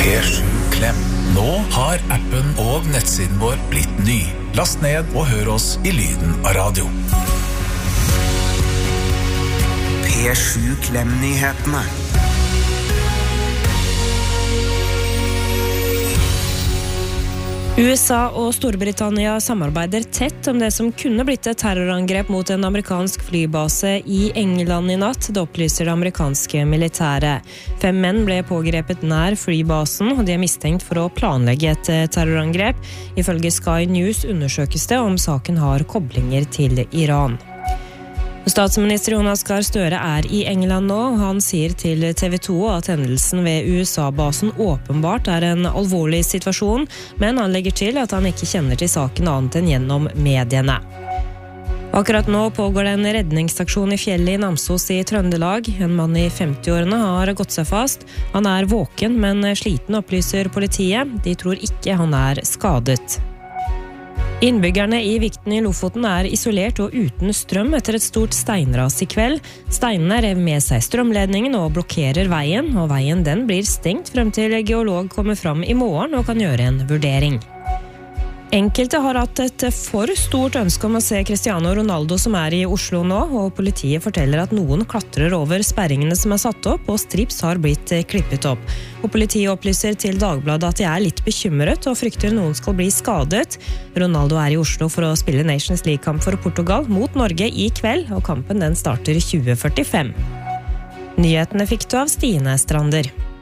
P7 Klem. Nå har appen og nettsiden vår blitt ny. Last ned og hør oss i lyden av radio. P7 Klem-nyhetene. USA og Storbritannia samarbeider tett om det som kunne blitt et terrorangrep mot en amerikansk flybase i England i natt, det opplyser det amerikanske militæret. 5 menn ble pågrepet nær flybasen, og de er mistenkt for å planlegge et terrorangrep. Ifølge Sky News undersøkes det om saken har koblinger til Iran. Statsminister Jonas Gahr Støre er i England nå. Han sier til TV 2 at hendelsen ved USA-basen åpenbart er en alvorlig situasjon, men han legger til at han ikke kjenner til saken annet enn gjennom mediene. Akkurat nå pågår det en redningsaksjon i fjellet i Namsos i Trøndelag. En mann i 50-årene har gått seg fast. Han er våken, men sliten, opplyser politiet. De tror ikke han er skadet. Innbyggerne i Vikten i Lofoten er isolert og uten strøm etter et stort steinras i kveld. Steinene rev med seg strømledningen og blokkerer veien, og veien den blir stengt frem til geolog kommer fram i morgen og kan gjøre en vurdering. Enkelte har hatt et for stort ønske om å se Cristiano Ronaldo som er i Oslo nå, og politiet forteller at noen klatrer over sperringene som er satt opp, og strips har blitt klippet opp. Og politiet opplyser til Dagbladet at de er litt bekymret og frykter noen skal bli skadet. Ronaldo er i Oslo for å spille Nations League-kamp for Portugal mot Norge i kveld, og kampen den starter 20:45. Nyhetene fikk du av Stine Strander.